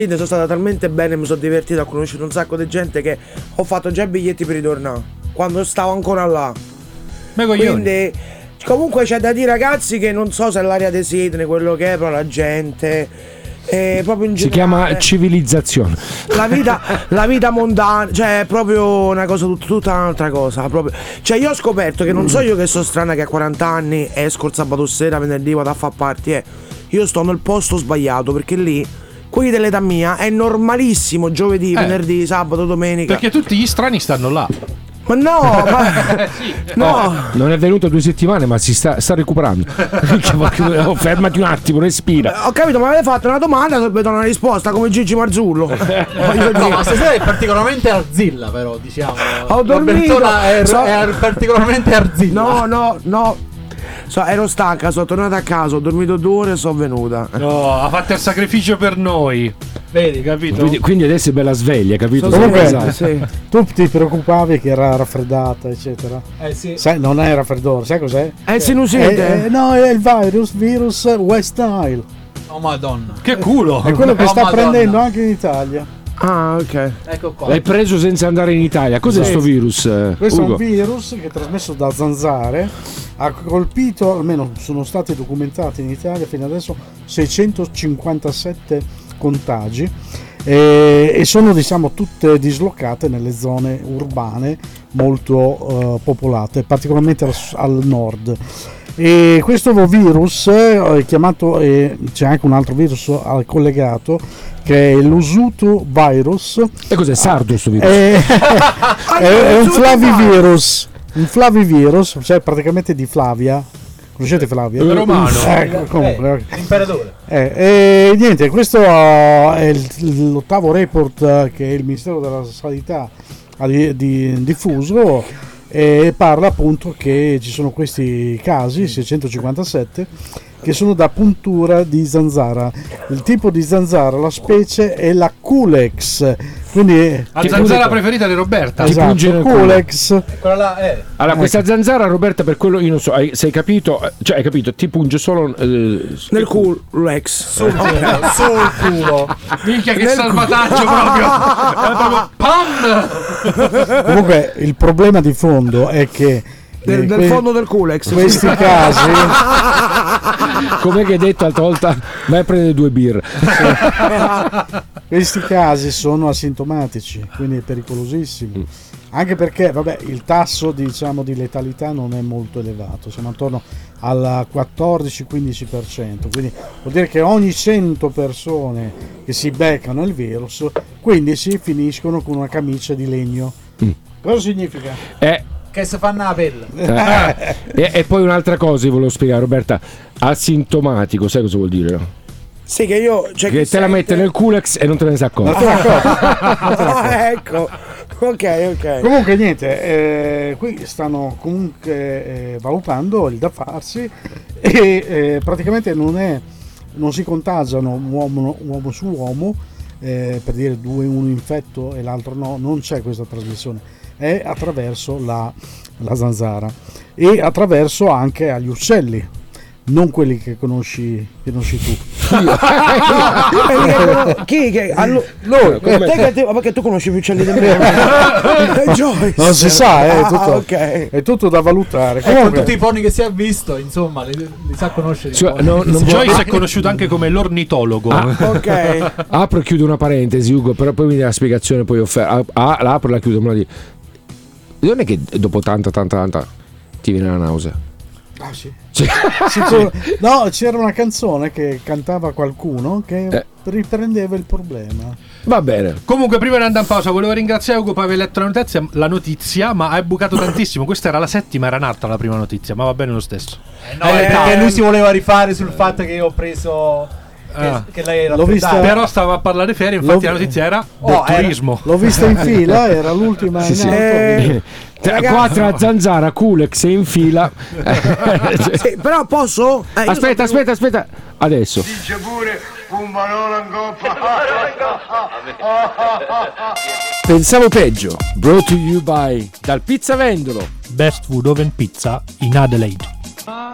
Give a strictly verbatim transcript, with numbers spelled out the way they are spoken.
sono stata talmente bene, mi sono divertito, ho conosciuto un sacco di gente che ho fatto già biglietti per ritornare quando stavo ancora là. Quindi comunque c'è da dire, ragazzi, che non so se è l'aria di Sydney, quello che è, però la gente è proprio in generale, si chiama civilizzazione. La vita, la vita mondana, cioè è proprio una cosa, tut- tutta un'altra cosa proprio. Cioè io ho scoperto che non so io che sono strana, che a quaranta anni esco il sabato sera, venerdì vado a far party, eh. Io sto nel posto sbagliato, perché lì quelli dell'età mia è normalissimo giovedì, Eh. venerdì, sabato, domenica. Perché tutti gli strani stanno là. Ma no, ma Sì. no. Oh, non è venuto due settimane, ma si sta, sta recuperando. Oh, fermati un attimo, respira. Ho capito, ma avete fatto una domanda e vedo una risposta come Gigi Marzullo. Voglio No, dire. ma stasera è particolarmente arzilla, però, diciamo. Ho dormito. Robertona è, So- è particolarmente arzilla. No, no, no. So, ero stanca, sono tornata a casa, ho dormito due ore e sono venuta. No, ha fatto il sacrificio per noi. Vedi, capito? Quindi, quindi adesso è bella sveglia, capito? Comunque, Esatto. sì. tu ti preoccupavi che era raffreddata, eccetera. Eh sì. Sai, non è raffreddore, sai cos'è? È il sinusite. Eh, eh, no, è il virus, virus West Nile. Oh madonna. Che culo. È quello che Oh, sta Madonna. prendendo anche in Italia. Ah, ok. Ecco qua. L'hai preso senza andare in Italia. Cos'è Sì. sto virus? eh, Questo Ugo? è un virus che è trasmesso da zanzare, ha colpito, almeno sono stati documentati in Italia fino adesso seicentocinquantasette contagi e, e sono, diciamo, tutte dislocate nelle zone urbane molto eh, popolate, particolarmente al, al nord. E questo virus eh, è chiamato, eh, c'è anche un altro virus al collegato che è l'Usutu virus. E cos'è sardo sto virus? È, è- è un flavivirus, un flavivirus, cioè praticamente di Flavia. Conoscete Flavia? Eh, romano. Ecco, comunque. Eh, l'imperatore. Eh, e niente, questo uh, è il- l'ottavo report uh, che il Ministero della Sanità ha di- di- diffuso e parla appunto che ci sono questi casi, seicentocinquantasette, che sono da puntura di zanzara. Il tipo di zanzara, la specie è la Culex, quindi La zanzara preferita di Roberta. Ti punge esatto, nel culo. Culex. Quella là è. Allora, questa zanzara, Roberta, per quello io non so, hai- se hai capito, eh, cioè hai capito, ti punge solo eh, Nel culo, Rex. Sul culo. Sul culo. Minchia che salvataggio proprio. È proprio pam. Comunque il problema di fondo è che Del, eh, del que- fondo del culex. questi casi come che hai detto l'altra volta, vai a prendere due birre. questi casi sono asintomatici, quindi è pericolosissimo. Anche perché vabbè, il tasso, diciamo, di letalità non è molto elevato, siamo attorno al quattordici quindici per cento, quindi vuol dire che ogni cento persone che si beccano il virus, quindici finiscono con una camicia di legno. Cosa significa? Eh, Che si fanno la pelle. eh, e, e poi un'altra cosa vi volevo spiegare, Roberta. Asintomatico, sai cosa vuol dire? No? Sì, che io. Cioè, Che chi te la sente- mette nel culex e non te ne sei accorto. Ah, ecco. Ok, ok. Comunque niente, eh, qui stanno comunque eh, valutando il da farsi e eh, praticamente non è, non si contagiano uomo, uomo su uomo, eh, per dire due, uno infetto e l'altro no, non c'è questa trasmissione, è attraverso la, la zanzara e attraverso anche agli uccelli, non quelli che conosci, che conosci tu. Chi? Che, allo, Noi, te che te- perché tu conosci più uccelli di me? È Joyce. non si sa, è Ah, tutto, ok. è tutto da valutare. E con Comunque, tutti i poni che si è visto, insomma, li, li sa conoscere. i Cioè, poni. no, non Joyce è conosciuto anche come l'ornitologo. Ok. Apro e chiudo una parentesi, Ugo, però poi mi dai la spiegazione, poi offer- ah, la apro e la chiudo, me la di. Non è che dopo tanta, tanta, tanta ti viene la nausea? ah, sì. Cioè- Sì, tu- no, c'era una canzone che cantava qualcuno che Eh. riprendeva il problema. Va bene. Comunque, prima di andare in pausa, volevo ringraziare Ugo per aver letto la notizia, la notizia, ma hai bucato tantissimo. Questa era la settima, era nata la prima notizia, ma va bene lo stesso. Eh, no, è perché lui si voleva rifare sul fatto che io ho preso. Che, Ah. che lei era L'ho vista- raffreddata. Però stavo a parlare di ferie, infatti L'ho- la notizia era Oh, del era- turismo. L'ho vista in fila, era l'ultima Sì, in sì. auto. Eh, Tra Ragazzi- quattro a zanzara, culex in fila. sì, però posso? Eh, io Aspetta, sono- aspetta, aspetta. Adesso. Dice pure un balone in coppa. Pensavo peggio. Brought to you by dal pizzavendolo. Best Food Oven Pizza in Adelaide.